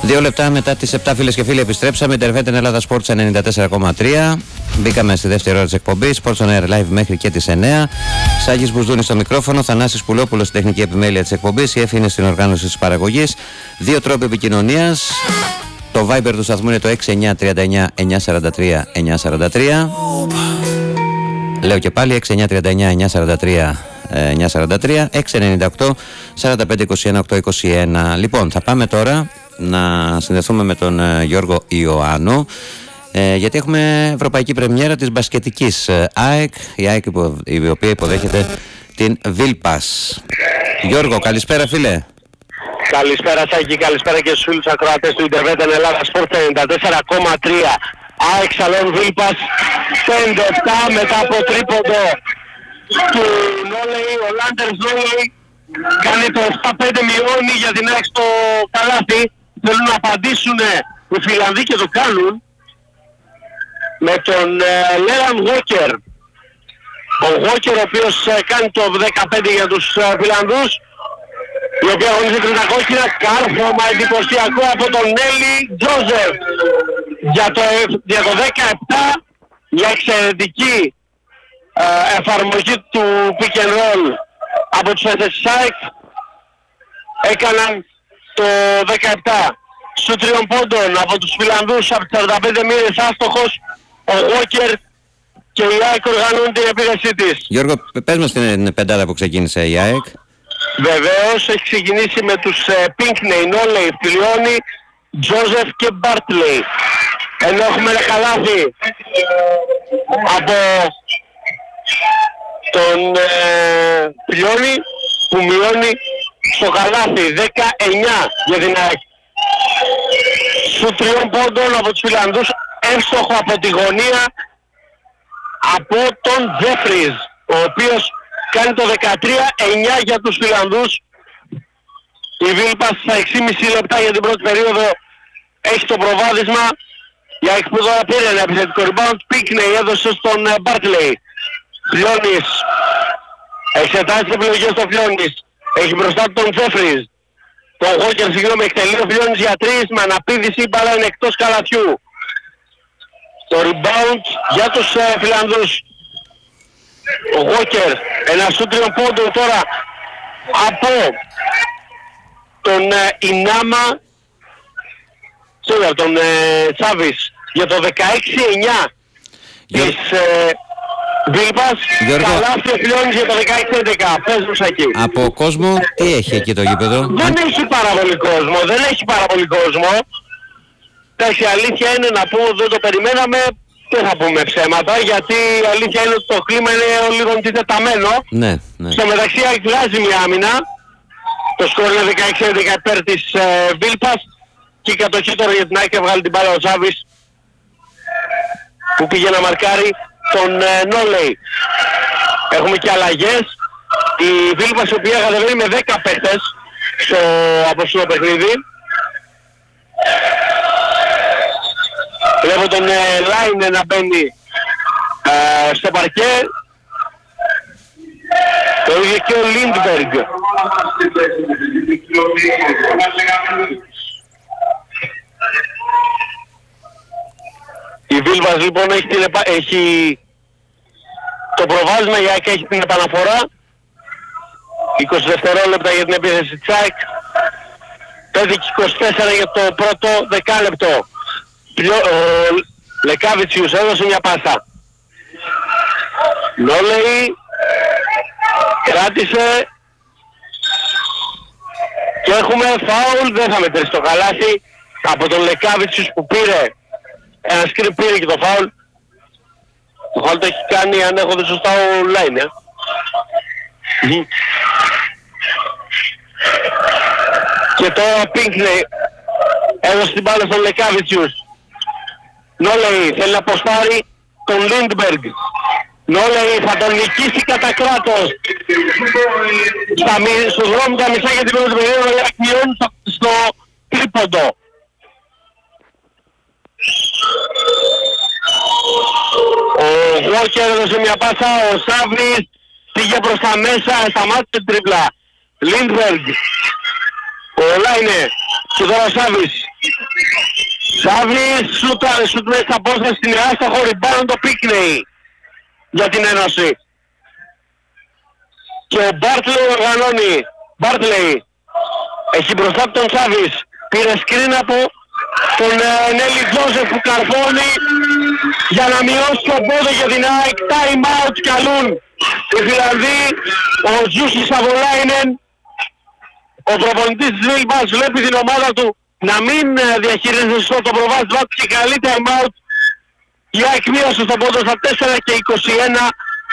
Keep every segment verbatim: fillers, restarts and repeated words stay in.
Δύο λεπτά μετά τις επτά, φίλες και φίλοι, επιστρέψαμε. Ιντερβέτεν Ελλάδα Sports ενενήντα τέσσερα κόμμα τρία. Μπήκαμε στη δεύτερη ώρα της εκπομπής. Sports on Air Live μέχρι και τις εννέα. Σάκης Μπουζδούνης στο μικρόφωνο. Θανάσης Πουλόπουλος στην τεχνική επιμέλεια της εκπομπής. Η Εφη είναι στην οργάνωση της παραγωγής. Δύο τρόποι επικοινωνίας. Το Viber του σταθμού είναι το έξι εννιά τρία εννιά εννιά τέσσερα τρία εννιά τέσσερα τρία. Λέω και πάλι έξι εννιά τρία εννιά εννιά τέσσερα τρία εννιά τέσσερα τρία, έξι εννιά οκτώ σαράντα πέντε είκοσι ένα οκτακόσια είκοσι ένα. Λοιπόν, θα πάμε τώρα να συνδεθούμε με τον ε, Γιώργο Ιωάννου, ε, γιατί έχουμε ευρωπαϊκή πρεμιέρα της μπασκετικής ε, ΑΕΚ, η ΑΕΚ υπο, η οποία υποδέχεται την Βίλπας. Γιώργο, καλησπέρα φίλε. Καλησπέρα Σάκη, καλησπέρα και στους φίλους ακροατές του Ιντερβέτεν Ελλάδα Sports ενενήντα τέσσερα κόμμα τρία. ΑΕΚ Σαλόν Βίλπας πέντε επτά μετά από τρίποντο του Νόλεϊ. Ο Λάντερς Νόλεϊ κάνει το επτά πέντε, μειώνει για την ΑΕΚ στο καλάθι. Θέλουν να απαντήσουν οι Φιλανδοί και το κάνουν με τον Λέραν Γόκερ. Ο Γόκερ ο οποίος ε, κάνει το δεκαπέντε για τους ε, Φιλανδούς, η οποία αγωνίζεται τριάντα κόκκινα. Κάρφωμα εντυπωσιακό από τον Νέλη Τζόζεφ για το, για το δεκαεπτά. Μια εξαιρετική ε, εφαρμογή του pick and roll από τους Ες ΑΕΚ. Έκαναν το δεκαεπτά. Σου τριών πόντων από τους Φιλανδούς, από τις σαράντα πέντε μοίρες άστοχος ο Walker, και η ΑΕΚ οργανώνει την επίδεσή της. Γιώργο, πες μας την πεντάδα που ξεκίνησε η ΑΕΚ. Βεβαίως έχει ξεκινήσει με τους Πίνκνεϊ, Νόλεϊ, Φιλιώνη, Τζόζεφ και Μπάρτλεϊ. Ενώ έχουμε ένα καλάθι από τον ε, Φιλιώνη που μειώνει στο καλάθι δεκαεννιά για την ΑΕΚ. Σου τριών πόντων από τους Φιλανδούς, εύστοχο από τη γωνία από τον Τζέφριζ, ο οποίος κάνει το δεκατρία εννιά για τους Φιλανδούς. Η Βίλπας στα έξι και μισό λεπτά για την πρώτη περίοδο έχει το προβάδισμα. Η ΑΕΚ που τώρα πήρε ένα επιθετικό rebound. Πίκνεϊ έδωσε στον Μπάρτλεϊ. Φλιώνης εξετάζει τις επιλογές των Φλιώνης. Έχει μπροστά του τον Τζέφριζ. Το Γόκερ, συγγνώμη, εκτελεί ο Φλιώνης για τρεις με αναπήδηση, η μπάλα είναι εκτός καλαθιού. Το rebound για τους ε, Φιλανδούς. Ο Γόκερ, ένα σούτριο πόντο τώρα από τον ε, Ινάμα, sorry, τον ε, Τσάβης για το δεκαέξι εννιά της ε, Βίλπας. Καλάθι ο Φιλιώνης για το δεκαέξι έντεκα. Πες μου Σακή. Από κόσμο τι έχει εκεί το γήπεδο? Δεν έχει πάρα πολύ κόσμο, δεν έχει πάρα πολύ κόσμο. Εντάξει, η αλήθεια είναι να πούμε ότι δεν το περιμέναμε. Δεν θα πούμε ψέματα, γιατί η αλήθεια είναι ότι το κλίμα είναι λίγο αντιτεταμένο. Ναι, ναι. Στο μεταξύ εκφράζει μια άμυνα. Το σκορ είναι δεκαέξι έντεκα υπέρ της ε, Βίλπας. Και η κατοχή τώρα για την ΑΕΚ έβγαλε την μπάλα ο Ζάβης, που πήγε να μαρκάρει τον ε, Νόλεϊ. Έχουμε και αλλαγές. Η Βίλπας, η οποία κατεβαίνει με δέκα παίχτες στο απόψινο παιχνίδι. Βλέπω τον ε, Λάινε να μπαίνει ε, στο παρκέ. Το ίδιο και ο Λίντμπεργκ. Η Βίλβας λοιπόν έχει, την επα... έχει το προβάδισμα, η ΑΕΚ έχει την επαναφορά. είκοσι δευτερόλεπτα για την επίθεση της ΑΕΚ. πέντε και είκοσι τέσσερα για το πρώτο δεκάλεπτο. Ο Λεκάβιτσιους έδωσε μια πάσα. Νόλεϊ κράτησε και έχουμε φάουλ, δεν θα μετρήσει το καλάθι από τον Λεκάβιτσιους που πήρε ένα σκριν, πήρε και το φάουλ. Το φάουλ το έχει κάνει, αν έχω δει σωστά, ο Λάινερ. Και τώρα ο Πίνκνεϊ έδωσε την μπάλα στον Λεκάβιτσιους. Νόλεϊ θέλει να αποστάρει τον Λίντμπεργκ. Νόλεϊ θα τον νικήσει κατά κράτος. Στα, στο δρόμο τα μισά για την πρώτη περίοδο, μειώνει στο, στο τρίποντο. Ο Walker έδωσε μια πάσα, ο Σάβης πήγε προς τα μέσα, σταμάτησε την τρίπλα. Λίντμπεργκ, ο Λάινε και τώρα ο Σάβης. Σάβης, σούτα, σούτ μέσα στα πόστα στην άστοχο rebound το Πίκνεϊ για την Ένωση. Και ο Μπάρτλεϊ οργανώνει. Μπάρτλεϊ έχει μπροστά τον Σάβης. Πήρε σκριν από τον Νέλη Τζόσεφ που καρφώνει για να μειώσει τον πόδο για την ΑΕΚ. Time out καλούν οι Φιλανδοί. Ο Τζούσι Σαβολάινεν, ο προπονητής της Βίλμπας, βλέπει την ομάδα του να μην διαχειρίζεται στο το προβάδισμα και καλή time out. Η ΑΕΚ μείωσε στον πόδο στα τέσσερα και είκοσι ένα.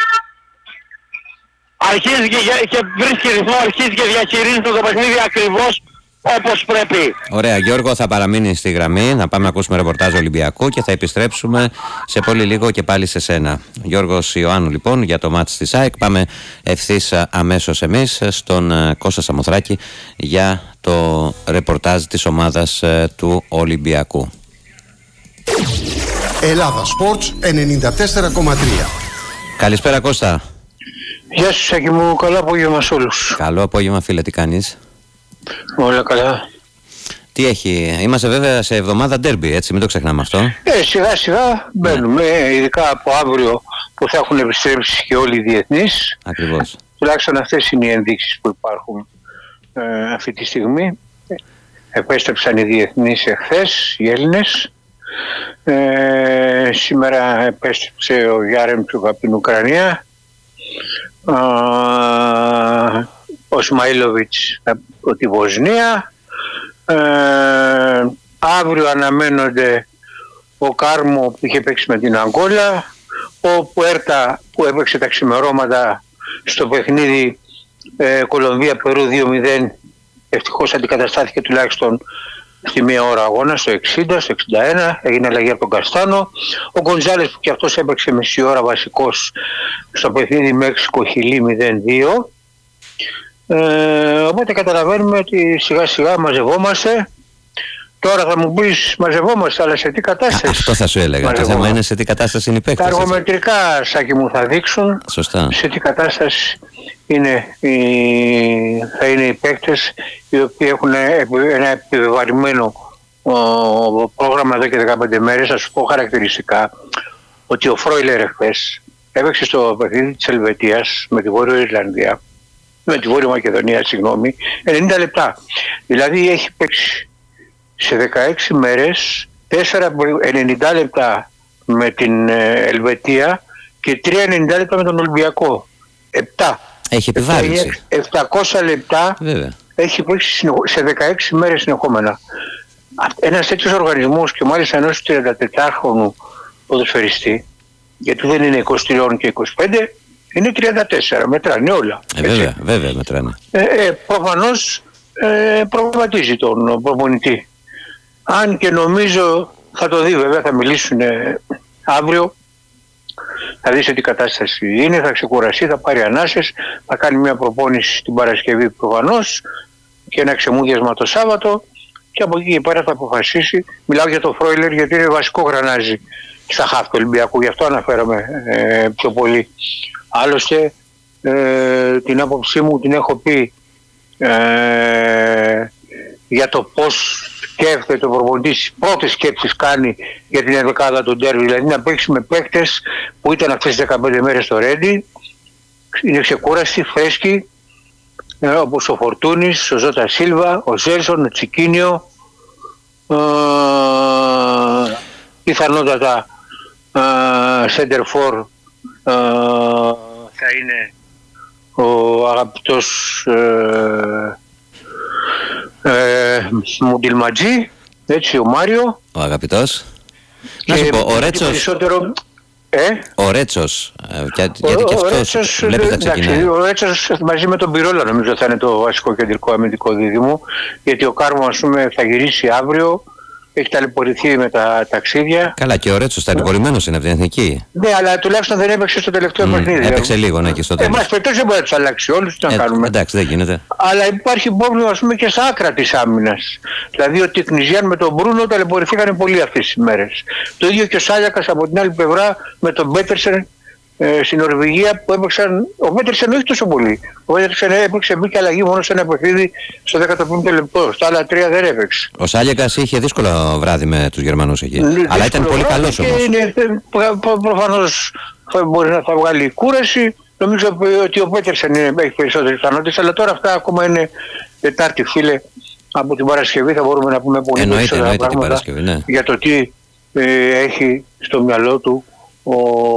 Αρχίζει και, και βρίσκει ρυθμό, αρχίζει και διαχειρίζεται το παιχνίδι ακριβώς όπως πρέπει. Ωραία, Γιώργο, θα παραμείνει στη γραμμή να πάμε να ακούσουμε ρεπορτάζ Ολυμπιακού και θα επιστρέψουμε σε πολύ λίγο και πάλι σε σένα. Γιώργος Ιωάννου λοιπόν για το μάτς της ΑΕΚ. Πάμε ευθύς αμέσως εμείς στον Κώστα Σαμοθράκη για το ρεπορτάζ της ομάδας του Ολυμπιακού. Ελλάδα Sports ενενήντα τέσσερα κόμμα τρία. Καλησπέρα Κώστα. Γεια σου Σάκη μου, καλό απόγευμα σε όλους. Καλό απόγευμα φίλε, τι κάνεις? Όλα καλά. Τι έχει, είμαστε βέβαια σε εβδομάδα ντέρμπι, έτσι, μην το ξεχνάμε αυτό. Ε, σιγά σιγά μπαίνουμε, ναι. Ειδικά από αύριο που θα έχουν επιστρέψει και όλοι οι διεθνείς. Ακριβώς. Τουλάχιστον αυτές είναι οι ενδείξεις που υπάρχουν ε, αυτή τη στιγμή. Επέστρεψαν οι διεθνείς εχθές, οι Έλληνες. Ε, σήμερα επέστρεψε ο Γιάρεμτσουκ από την Ουκρανία. Ε, ο Σμαΐλοβιτς από τη Βοσνία. Ε, αύριο αναμένονται ο Κάρμο που είχε παίξει με την Αγκόλα, ο Πουέρτα που έπαιξε τα ξημερώματα στο παιχνίδι ε, Κολομβία-Περού δύο μηδέν, ευτυχώς αντικαταστάθηκε τουλάχιστον στη μία ώρα αγώνα, στο εξήντα, στο εξήντα ένα, έγινε αλλαγή από τον Καστάνο. Ο Γκοντζάλες που και αυτός έπαιξε μισή ώρα βασικός στο παιχνίδι Μέξικο-Χιλή μηδέν δύο. Ε, οπότε καταλαβαίνουμε ότι σιγά σιγά μαζευόμαστε. Τώρα θα μου πεις μαζευόμαστε, αλλά σε τι κατάσταση? Αυτό θα σου έλεγα. Το θέμα είναι σε τι κατάσταση είναι οι παίκτες. Τα αργομετρικά, Σάκη μου, θα δείξουν. Σωστά. Σε τι κατάσταση είναι οι, θα είναι οι παίκτες οι οποίοι έχουν ένα επιβαρημένο ο, πρόγραμμα εδώ και δεκαπέντε μέρες. Θα σου πω χαρακτηριστικά ότι ο Φρόιλερ εχθές έπαιξε στο παιχνίδι της Ελβετίας με τη Βόρειο Ιρλανδία, με τη Βόρεια Μακεδονία, συγγνώμη, ενενήντα λεπτά. Δηλαδή έχει παίξει σε δεκαέξι μέρες τέσσερα ενενήντα λεπτά με την Ελβετία και τρία ενενήντα λεπτά με τον Ολυμπιακό. επτά. Έχει επιβάρυνση. επτακόσια λεπτά. Βέβαια. Έχει παίξει σε δεκαέξι μέρες συνεχόμενα. Ένας τέτοιος οργανισμός και μάλιστα ενός τριαντατετράχρονου ποδοσφαιριστή, γιατί δεν είναι είκοσι τρία και είκοσι πέντε, είναι τριάντα τέσσερα, μετράνε όλα. Ε, βέβαια, βέβαια μετράνε. Ε, ε, προφανώς ε, προβληματίζει τον προπονητή. Αν και νομίζω θα το δει, βέβαια θα μιλήσουν ε, αύριο, θα δει σε τι κατάσταση είναι, θα ξεκουραστεί, θα πάρει ανάσες, θα κάνει μια προπόνηση την Παρασκευή προφανώς και ένα ξεμούδιασμα το Σάββατο και από εκεί και πέρα θα αποφασίσει. Μιλάω για το Φρόιλερ γιατί είναι βασικό γρανάζι στα χαφ του Ολυμπιακού, γι' αυτό αναφέρομαι ε, πιο πολύ. Άλλωστε ε, την άποψή μου την έχω πει ε, για το πώς σκέφτεται ο προπονητής, πρώτες σκέψεις κάνει για την ενδεκάδα του ντέρμπι, δηλαδή να παίξει με παίκτες που ήταν αυτές τις δεκαπέντε μέρες στο Ρέντι, είναι ξεκούραστοι, φρέσκοι, ε, όπως ο Φορτούνης, ο Ζώτα Σίλβα, ο Ζέλσον, ο Τσικίνιο, ε, πιθανότατα Σέντερ Φορ ε, θα είναι ο αγαπητός ε, ε, Μουντιλματζή, έτσι, ο Μάριο. Ο αγαπητός. Να σου πω, ο Ρέτσος, περισσότερο, ε? ο Ρέτσος, για, γιατί και αυτός βλέπεις να ξεκινάει. Ο Ρέτσος μαζί με τον Πυρόλα νομίζω θα είναι το βασικό κεντρικό αμυντικό δίδυμο, γιατί ο Κάρμο ας πούμε θα γυρίσει αύριο, έχει ταλαιπωρηθεί με τα ταξίδια. Καλά, και ο Ρέτσος ταλαιπωρημένος είναι από την εθνική. Ναι, αλλά τουλάχιστον δεν έπαιξε στο τελευταίο mm, παιχνίδι. Έπαιξε λίγο, ναι, και στο τέλος. Εμάς περιπτώσει δεν μπορεί να τους αλλάξει όλους, τι να ε, κάνουμε. Εντάξει, δεν γίνεται. Αλλά υπάρχει πρόβλημα, ας πούμε, και στα άκρα της άμυνας. Δηλαδή ότι οι Κνιζιάν με τον Μπρούνο ταλαιπωρηθήκαν πολύ αυτές τις μέρες. Το ίδιο και ο Σάλιακας από την άλλη πλευρά με τον Πέτερσεν ε, στην Νορβηγία που έπαιξαν, ο Πέτερσεν όχι τόσο πολύ. Ο Πέτερσεν έπαιξε, μπήκε αλλαγή μόνο σε ένα παιχνίδι στο δέκατο πέμπτο λεπτό. Στα άλλα τρία δεν έπαιξε. Ο Σάλιακας είχε δύσκολο βράδυ με τους Γερμανούς εκεί. Δύσκολο Αλλά ήταν πολύ καλός όμως. Προφανώς μπορεί να θα βγάλει κούραση. Νομίζω ότι ο Πέτερσεν έχει περισσότερες πιθανότητες, αλλά τώρα αυτά ακόμα είναι Τετάρτη, φίλε. Από την Παρασκευή θα μπορούμε να πούμε πολύ περισσότερα πράγματα ναι. για το τι ε, έχει στο μυαλό του ο,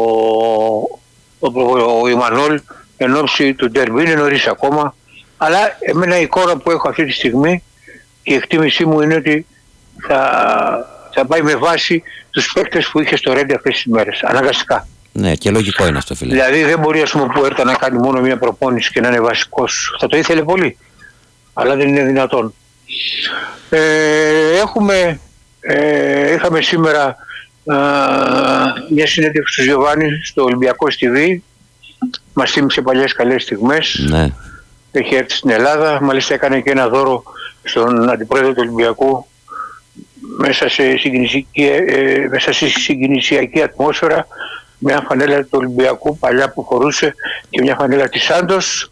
ο, ο, ο Ιμανόλ εν ώψη του ντέρμπι. Είναι νωρίς ακόμα, αλλά εμένα η εικόνα που έχω αυτή τη στιγμή και η εκτίμησή μου είναι ότι θα, θα πάει με βάση τους παίκτες που είχε στο Ρέντι αυτές τις μέρες, αναγκαστικά. Ναι, και λογικό είναι αυτό, φίλε. Δηλαδή δεν μπορεί, ας πούμε, που έρθει να κάνει μόνο μια προπόνηση και να είναι βασικός. Θα το ήθελε πολύ, αλλά δεν είναι δυνατόν. Ε, έχουμε, ε, είχαμε σήμερα ε, μια συνέντευξη του Γιωβάνη στο Ολυμπιακός τι βι. Μας θύμισε παλιές καλές στιγμές. Ναι. Έχει έρθει στην Ελλάδα, μάλιστα έκανε και ένα δώρο στον αντιπρόεδρο του Ολυμπιακού μέσα σε συγκινησιακή, ε, μέσα σε συγκινησιακή ατμόσφαιρα, μια φανέλα του Ολυμπιακού παλιά που φορούσε και μια φανέλα της Σάντος.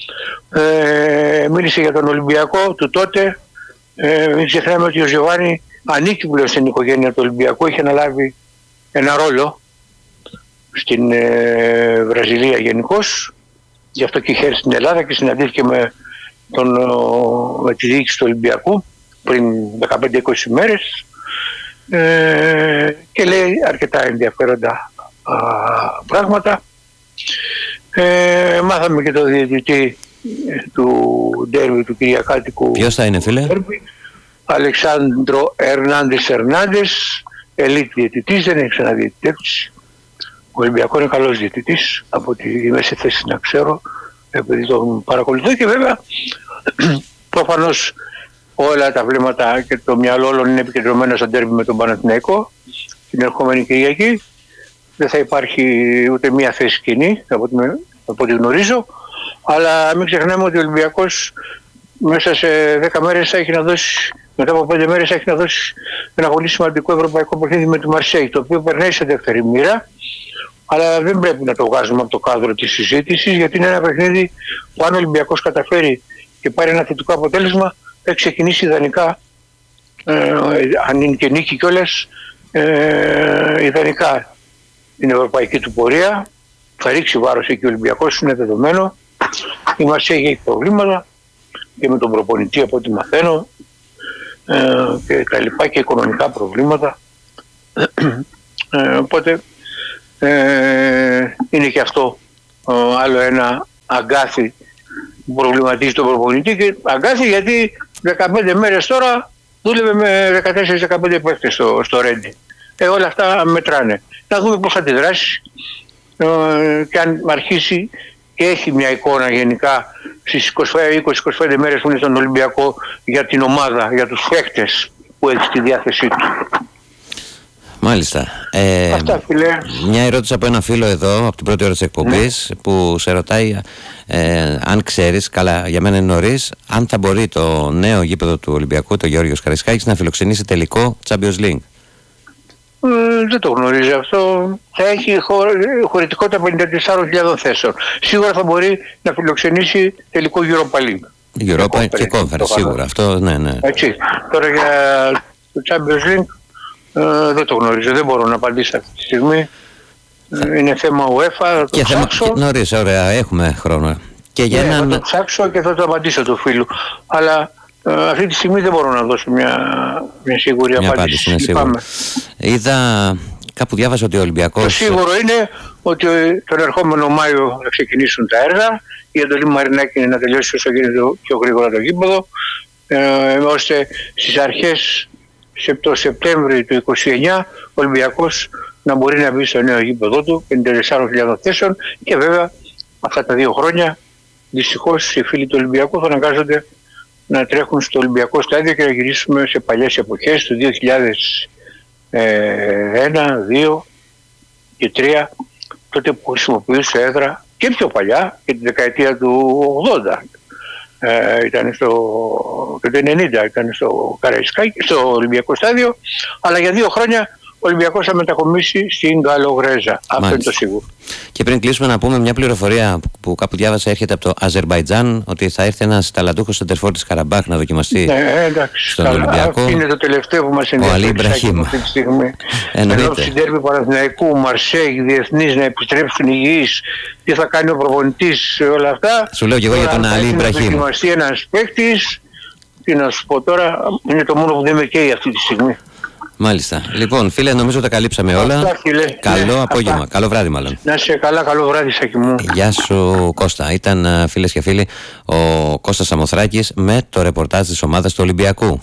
Ε, μίλησε για τον Ολυμπιακό του τότε. Ε, μην ξεχνάμε ότι ο Γιωβάνη ανήκει πλέον στην οικογένεια του Ολυμπιακού, είχε αναλάβει ένα ρόλο στην ε, Βραζιλία γενικώς, γι' αυτό και είχε έρθει στην Ελλάδα και συναντήθηκε με, τον, με τη διοίκηση του Ολυμπιακού πριν δεκαπέντε είκοσι μέρες ε, και λέει αρκετά ενδιαφέροντα α, πράγματα. Ε, μάθαμε και το διαιτητή του ντέρμπι του Κυριακάτικου. Ποιος θα είναι, φίλε? Αλεξάνδρο Ερνάντες Ερνάντες, ελίτ διαιτητής, δεν έχει ξαναδιαιτητεύσει. Ο Ολυμπιακός είναι καλός διαιτητής, από ότι είμαι σε θέση να ξέρω, επειδή τον παρακολουθώ, και βέβαια προφανώς όλα τα βλέμματα και το μυαλό όλων είναι επικεντρωμένα στο ντέρμπι με τον Παναθηναϊκό την ερχόμενη Κυριακή. Δεν θα υπάρχει ούτε μία θέση κοινή από ό,τι, από ό,τι γνωρίζω, αλλά μην ξεχνάμε ότι ο Ολυμπιακός μέσα σε δέκα μέρες θα έχει να δώσει, μετά από πέντε μέρες θα έχει να δώσει ένα πολύ σημαντικό ευρωπαϊκό παιχνίδι με τη Μαρσέη, το οποίο περνάει σε δεύτερη μοίρα, αλλά δεν πρέπει να το βγάζουμε από το κάδρο της συζήτησης, γιατί είναι ένα παιχνίδι που αν ο Ολυμπιακός καταφέρει και πάρει ένα θετικό αποτέλεσμα, θα ξεκινήσει ιδανικά, ε, αν είναι και νίκη κιόλας, ε, ιδανικά την ευρωπαϊκή του πορεία. Θα ρίξει βάρος εκεί ο Ολυμπιακός, είναι δεδομένο. Η Μαρσέη έχει προβλήματα και με τον προπονητή από ό,τι μαθαίνω ε, και τα λοιπά, και οικονομικά προβλήματα. Ε, οπότε ε, είναι και αυτό ε, άλλο ένα αγκάθι που προβληματίζει τον προπονητή, και αγκάθι γιατί δεκαπέντε μέρες τώρα δούλευε με δεκατέσσερα δεκαπέντε παίκτες στο, στο Ρέντι. Ε, όλα αυτά μετράνε. Να δούμε πώς θα αντιδράσει ε, και αν αρχίσει και έχει μια εικόνα γενικά στις είκοσι είκοσι είκοσι πέντε μέρες που είναι στον Ολυμπιακό για την ομάδα, για τους παίκτες που έχει στη διάθεσή του. Μάλιστα. Ε, Αυτά, φίλε. Μια ερώτηση από ένα φίλο εδώ, από την πρώτη ώρα της εκπομπής, ναι, που σε ρωτάει ε, αν ξέρεις, καλά για μένα είναι νωρίς, αν θα μπορεί το νέο γήπεδο του Ολυμπιακού, το Γεώργιος Καραϊσκάκης, να φιλοξενήσει τελικό Champions League. Ε, δεν το γνωρίζει αυτό. Θα έχει χωρητικότητα πενήντα τεσσάρων χιλιάδων θέσεων. Σίγουρα θα μπορεί να φιλοξενήσει τελικό Europa League. Europa και Conference, σίγουρα. Αυτό, ναι, ναι. Έτσι. Τώρα για το Champions League ε, δεν το γνωρίζω. Δεν μπορώ να απαντήσω αυτή τη στιγμή. Ε, είναι θέμα UEFA. Θα το και ψάξω. Θέμα, νωρίς, ωραία, έχουμε χρόνο. Και για ναι, έναν... Θα το ψάξω και θα το απαντήσω του φίλου. Αλλά ε, αυτή τη στιγμή δεν μπορώ να δώσω μια, μια σίγουρη μια απάντηση. απάντηση. Είδα, κάπου διάβασα ότι ο Ολυμπιακός... Το σίγουρο είναι ότι τον ερχόμενο Μάιο θα ξεκινήσουν τα έργα. Η εντολή Μαρινάκη είναι να τελειώσει όσο γίνεται πιο γρήγορα το γήπεδο, ε, ώστε στις αρχές το Σεπτέμβριο του είκοσι εννιά ο Ολυμπιακός να μπορεί να μπει στο νέο γήπεδο του πενήντα τεσσάρων χιλιάδων θέσεων, και βέβαια αυτά τα δύο χρόνια δυστυχώς οι φίλοι του Ολυμπιακού θα αναγκάζονται να τρέχουν στο Ολυμπιακό στάδιο και να γυρίσουμε σε παλιές εποχές του δύο χιλιάδες ένα, δύο και τρία, τότε που χρησιμοποιούσε έδρα, και πιο παλιά και τη δεκαετία του ογδόντα. Ε, ήταν στο, και το ενενήντα ήταν στο Καραϊσκάκι, στο Ολυμπιακό στάδιο, αλλά για δύο χρόνια ο Ολυμπιακός θα μετακομίσει στην Γαλλογρέζα. Αυτό είναι το σίγουρο. Και πριν κλείσουμε, να πούμε μια πληροφορία που, που κάπου διάβασα, έρχεται από το Αζερμπαϊτζάν, ότι θα έρθει ένας ταλαντούχος σεντερφόρ της Καραμπάχ να δοκιμαστεί ναι, εντάξει, στον καλά, Ολυμπιακό. Αυτό είναι το τελευταίο που μας ενδιαφέρει. Ο Αλή Μπραχίμ. Αυτή τη στιγμή. Ενώ στην τέρμη Παναθηναϊκού, Μαρσέγ, διεθνείς να επιστρέψουν υγιείς, τι θα κάνει ο προπονητής, όλα αυτά. Σου λέω και εγώ για τον Αλή Μπραχίμ. Θα δοκιμαστεί ένας παίκτης. Τι να σου πω τώρα, είναι το μόνο που δεν με καίει αυτή τη στιγμή. Μάλιστα. Λοιπόν, φίλε, νομίζω τα καλύψαμε όλα. Αυτά, φίλε. Καλό Ναι, απόγευμα. αυτά. Καλό βράδυ, μάλλον. Να είσαι καλά, καλό βράδυ, Σάκη μου. Γεια σου, Κώστα. Ήταν, φίλες και φίλοι, ο Κώστας Σαμοθράκης με το ρεπορτάζ της ομάδας του Ολυμπιακού.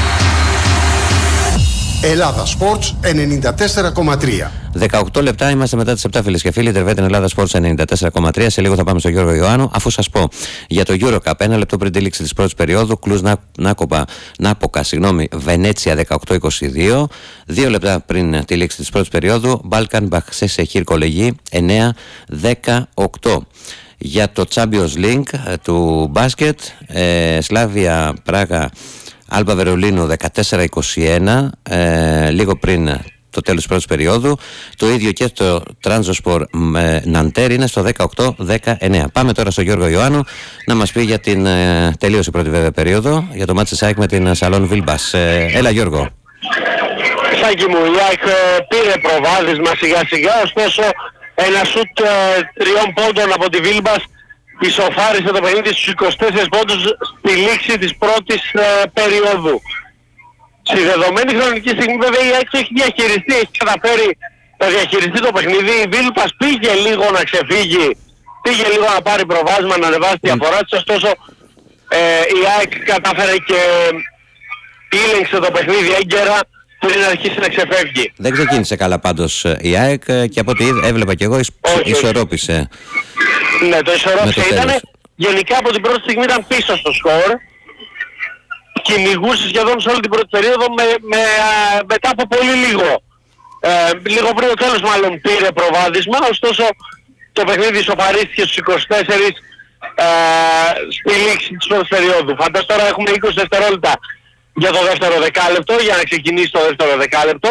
Ελλάδα Sports ενενήντα τέσσερα κόμμα τρία. δεκαοκτώ λεπτά είμαστε μετά τις επτά, φίλες και φίλοι. Τερβέτεν Ελλάδα Sports ενενήντα τέσσερα κόμμα τρία. Σε λίγο θα πάμε στον Γιώργο Ιωάννου. Αφού σας πω για το EuroCup, ένα λεπτό πριν τη λήξη της πρώτης περίοδου, Κλουζ Νάκοπα, Νάποκα, συγγνώμη, Βενέτσια δεκαοκτώ είκοσι δύο. Δύο λεπτά πριν τη λήξη της πρώτης περίοδου, Μπάλκαν Μπαχσέ Χίρ Κολεγί εννέα δεκαοκτώ. Για το Champions League του μπάσκετ, ε, Σλάβια Πράγα Άλμπα Βερολίνου δεκατέσσερα είκοσι ένα, ε, λίγο πριν το τέλος της πρώτης περίοδου. Το ίδιο και το Τρανζοσπορ Ναντέρ είναι στο δεκαοκτώ δεκαεννέα. Πάμε τώρα στον Γιώργο Ιωάννου να μας πει για την ε, τελείωση πρώτη βέβαια περίοδο, για το μάτς της ΑΕΚ με την Σαλόν Βίλμπας. Ε, έλα Γιώργο. Σάκη μου, η ΑΕΚ πήρε προβάδισμα σιγά σιγά, ωστόσο ένα σουτ ε, τριών πόντων από τη Βίλμπας ισοφάρισε το παιχνίδι στους είκοσι τέσσερις πόντους στη λήξη της πρώτης ε, περίοδου. Στη δεδομένη χρονική στιγμή βέβαια η ΑΕΚ έχει διαχειριστεί, έχει καταφέρει να διαχειριστεί το παιχνίδι. Η Βίλπας πήγε λίγο να ξεφύγει, πήγε λίγο να πάρει προβάσμα, να ανεβάσει τη διαφορά της, ωστόσο ε, η ΑΕΚ κατάφερε και ήλεγξε το παιχνίδι έγκαιρα πριν αρχίσει να ξεφεύγει. Δεν ξεκίνησε καλά πάντως η ΑΕΚ και από ό,τι έβλεπα και εγώ ισορρόπησε. Ναι, το ισορρόπησε. Ήταν γενικά από την πρώτη στιγμή ήταν πίσω στο σκορ. Κυνηγούσε σχεδόν σε όλη την πρώτη περίοδο με, με, μετά από πολύ λίγο. Ε, λίγο πριν το τέλος μάλλον πήρε προβάδισμα, ωστόσο το παιχνίδι ισοφαρίστηκε στους είκοσι τέσσερα ε, στη λήξη της πρώτης περίοδου. Φαντάζομαι τώρα έχουμε είκοσι δευτερόλεπτα για το δεύτερο δεκάλεπτο, για να ξεκινήσει το δεύτερο δεκάλεπτο.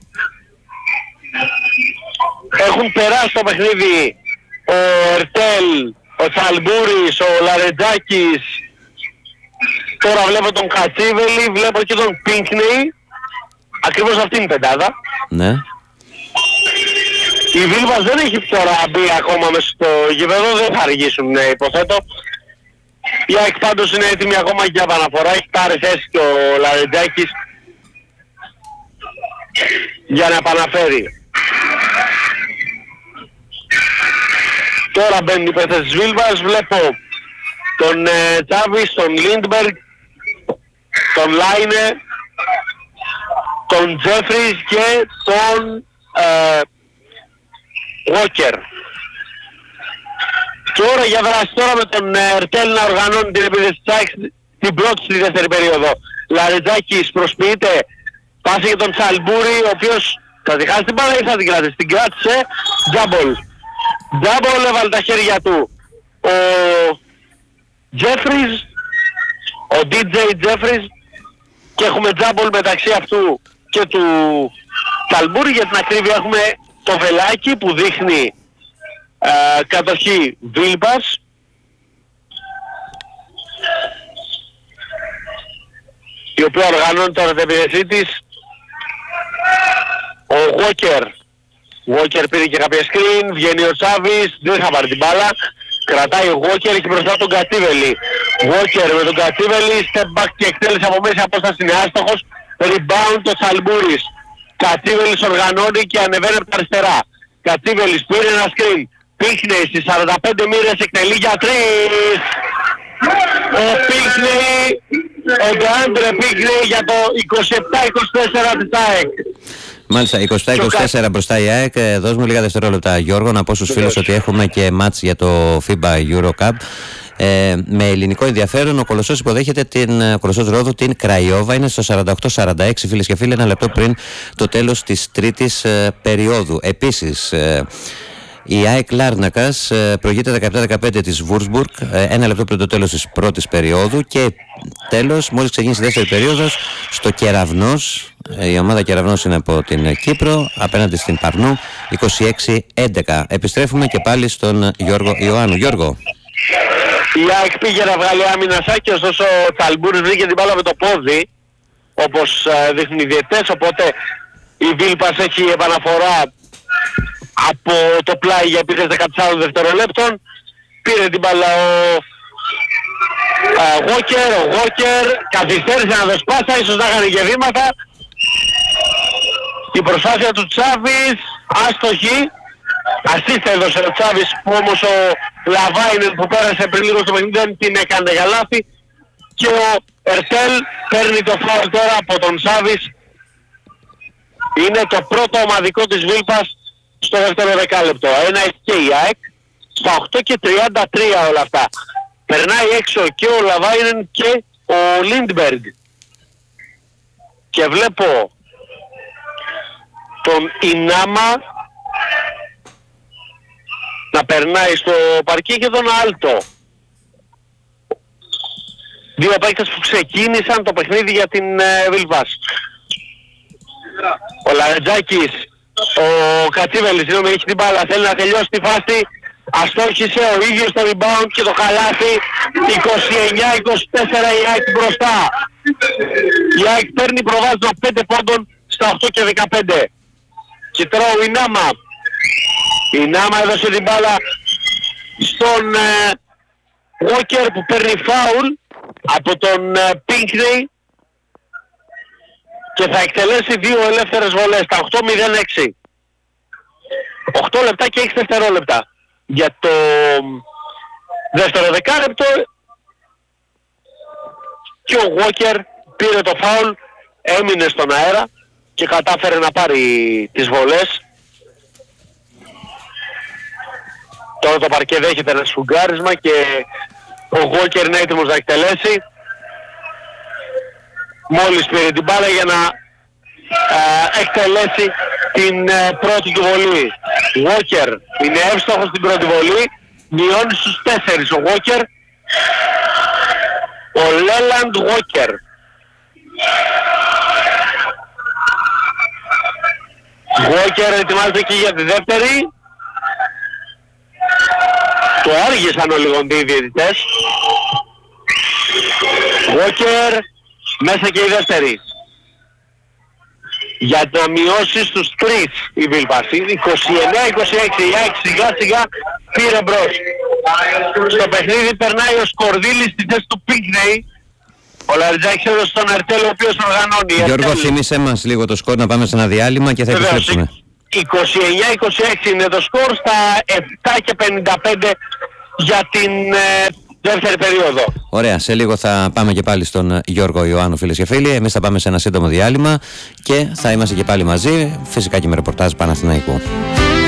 Έχουν περάσει το παιχνίδι ο Ερτέλ, ο Τσαλμπούρης, ο Λαρετζάκης. Τώρα βλέπω τον Κατσίβελη, βλέπω και τον Πίνκνεϊ. Ακριβώς αυτή είναι η πεντάδα. Ναι. Η Βίλβας δεν έχει τώρα μπει ακόμα μέσα στο γήπεδο, δεν θα αργήσουν, ναι, υποθέτω. Η ΑΕΚ πάντως είναι έτοιμη ακόμα για επαναφορά, έχει πάρει θέση και ο Λαρετζάκης για να επαναφέρει. Τώρα μπαίνει η πέθεση της Βίλβας, βλέπω τον ε, Τσάβης, τον Λίντμπεργκ, τον Λάινε, τον Τζέφρις και τον ε, Walker. Και ώρα για δράση τώρα με τον Ερτέλ να οργανώνει την επίθεση της ΑΕΚ την πρώτη στη δεύτερη περίοδο. Λαρετζάκης προσποιείται, πάση για τον Τσαλμπούρη, ο οποίος θα τη χάσει την μπάλα ή θα την κράτησε. Την κράτησε, Τζάμπολ. Τζάμπολ έβαλε τα χέρια του. Ο Τζέφρις, ο ντι τζέι Τζέφρις, και έχουμε Τζάμπολ μεταξύ αυτού και του Τσαλμπούρη. Για την ακρίβεια έχουμε το βελάκι που δείχνει ε, κατοχή Βίλμπας. Η οποία οργανώνει τώρα την επίθεσή της. Ο Walker. Walker πήρε και κάποια screen, βγαίνει ο Τσάβης, δεν θα πάρει την μπάλα. Κρατάει ο Walker, έχει μπροστά τον Κατίβελη. Walker με τον Κατίβελη, step back και εκτέλεση από μέση απόσταση, είναι άστοχος. Rebound το Τσαλμπούρης. Κατίβελης οργανώνει και ανεβαίνει από τα αριστερά. Κατίβελης πήρε ένα screen. Πίνκνεϊ στις σαράντα πέντε μοίρες εκτελεί για τρεις. Ο Πίνκνεϊ, ο Ντεάντρε Πίνκνεϊ για το είκοσι επτά είκοσι τέσσερα της ΑΕΚ. Μάλιστα, είκοσι επτά είκοσι τέσσερα μπροστά η ΑΕΚ. Δώσ' μου λίγα δευτερόλεπτα, Γιώργο, να πω στους φίλους ότι έχουμε και μάτς για το φίμπα EuroCup. Ε, με ελληνικό ενδιαφέρον, ο Κολοσσός υποδέχεται την ο Κολοσσός Ρόδου την Κραϊόβα. Είναι στο σαράντα οκτώ σαράντα έξι, φίλες και φίλοι, ένα λεπτό πριν το τέλος της τρίτης ε, περίοδου. Επίσης, ε, Η ΑΕΚ Λάρνακας προηγείται δεκαεπτά δεκαπέντε της Βουρσμπουργκ, ένα λεπτό πριν το τέλος της πρώτης περίοδου. Και τέλος, μόλις ξεκίνησε η δεύτερη περίοδος, στο Κεραυνός, η ομάδα Κεραυνός είναι από την Κύπρο, απέναντι στην Παρνού, είκοσι έξι έντεκα. Επιστρέφουμε και πάλι στον Γιώργο Ιωάννου. Γιώργο. Η ΑΕΚ πήγε να βγάλει άμυνα σάκι, ωστόσο ο Ταλμπούρης βρήκε την μπάλα με το πόδι, όπως δείχνουν οι διαιτές, οπότε η Βίλπας έχει επαναφορά από το πλάι για επίθεση δεκατέσσερα δευτερολέπτων. Πήρε την μπάλα ο Γόκερ, ο Γόκερ καθυστέρησε να δώσει πάσα, ίσως να έκανε και βήματα. Η προσπάθεια του Τσάβης άστοχη. Ασίστα έδωσε ο Τσάβης, που όμως ο Λαβάινεν που πέρασε πριν λίγο στο παιχνίδι δεν την έκανε για λάθη. Και ο Ερτέλ παίρνει το φάουλ τώρα από τον Τσάβης. Είναι το πρώτο ομαδικό της Βίλπας στο δεύτερο δεκάλεπτο. Ένα έχει και η ΑΕΚ. Στα οκτώ και τριάντα τρία όλα αυτά. Περνάει έξω και ο Λαβάινεν και ο Λίντμπεργκ. Και βλέπω τον Ινάμα να περνάει στο παρκή και τον Άλτο. Δύο παίκτες που ξεκίνησαν το παιχνίδι για την ε, Βίλπας. Ο Λαρετζάκης, ο Κατσίβελης, συγγνώμη, έχει την μπάλα, θέλει να τελειώσει τη φάση. Αστόχησε ο ίδιος το rebound και το χαλάθι. είκοσι εννιά είκοσι τέσσερα η ΑΕΚ μπροστά. Η ΑΕΚ παίρνει προβάδισμα πέντε πόντων στα οκτώ και δεκαπέντε. Και τώρα ο Ινάμα. Η Ινάμα έδωσε την μπάλα στον Walker ε, που παίρνει φάουλ από τον ε, Pinckney και θα εκτελέσει δύο ελεύθερες βολές, τα οκτώ μηδέν έξι. οκτώ λεπτά και έξι δευτερόλεπτα για το δεύτερο δεκάλεπτο και ο Walker πήρε το φάουλ, έμεινε στον αέρα και κατάφερε να πάρει τις βολές. Τώρα το παρκέ δέχεται ένα σφουγγάρισμα και ο Walker είναι έτοιμος να εκτελέσει. Μόλις πήρε την μπάλα για να α, εκτελέσει την α, πρώτη του βολή. Walker είναι εύστοχος στην πρώτη βολή, μειώνει στους τέσσερις ο Walker. Ο Λέλαντ Walker. Walker ετοιμάζεται και για τη δεύτερη. Το άργησαν όλοι οι διαιτητές. Walker μέσα και η δεύτερη. Για να μειώσει στους τρεις η Βίλπας. είκοσι εννιά είκοσι έξι. Η ΑΕΚ σιγά σιγά πήρε μπρος. Στο παιχνίδι περνάει ο Σκορδίλης στη θέση του Pinckney. Ο Λαριτζάκης έδωσε στον Ερτέλ, ο οποίος οργανώνει. Γιώργο, θύμισε μας λίγο το σκορ να πάμε σε ένα διάλειμμα και θα επιστρέψουμε. είκοσι εννιά είκοσι έξι είναι το σκορ στα επτά και πενήντα πέντε για την ε, δεύτερη περίοδο. Ωραία, σε λίγο θα πάμε και πάλι στον Γιώργο Ιωάννου, φίλες και φίλοι. Εμείς θα πάμε σε ένα σύντομο διάλειμμα και θα είμαστε και πάλι μαζί, φυσικά και με ρεπορτάζ Παναθηναϊκού.